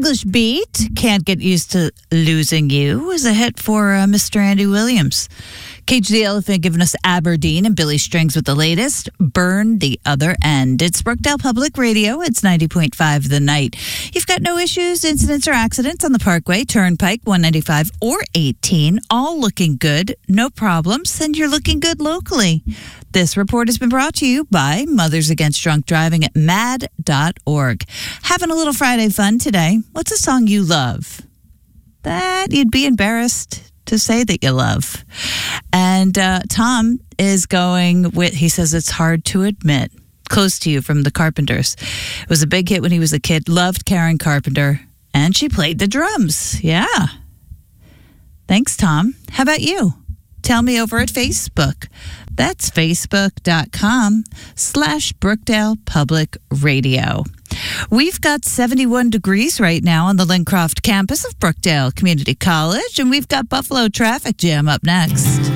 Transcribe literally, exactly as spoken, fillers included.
English Beat, Can't Get Used to Losing You, is a hit for uh, Mister Andy Williams. Cage the Elephant giving us Aberdeen and Billy Strings with the latest, Burn the Other End. It's Brookdale Public Radio. It's ninety point five The Night. You've got no issues, incidents, or accidents on the Parkway, Turnpike, one ninety-five or eighteen. All looking good, no problems, and you're looking good locally. This report has been brought to you by Mothers Against Drunk Driving at mad dot org. Having a little Friday fun today. What's a song you love that you'd be embarrassed to say that you love? And uh, Tom is going with, he says it's hard to admit, Close to You from the Carpenters. It was a big hit when he was a kid. Loved Karen Carpenter, and she played the drums. Yeah. Thanks, Tom. How about you? Tell me over at Facebook. That's facebook.com slash Brookdale Public Radio. We've got seventy-one degrees right now on the Lincroft campus of Brookdale Community College, and we've got Buffalo Traffic Jam up next.